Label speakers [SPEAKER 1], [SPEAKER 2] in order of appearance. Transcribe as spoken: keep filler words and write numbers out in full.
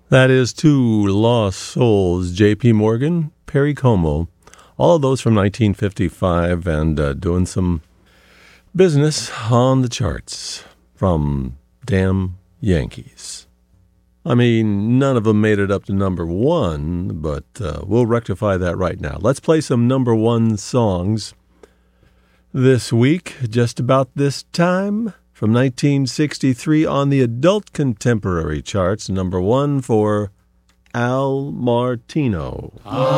[SPEAKER 1] That is Two Lost Souls, J P. Morgan, Perry Como, all of those from nineteen fifty-five, and uh, doing some business on the charts from Damn Yankees. I mean, none of them made it up to number one, but uh, we'll rectify that right now. Let's play some number one songs this week, just about this time. From nineteen sixty-three on the adult contemporary charts, number one for Al Martino.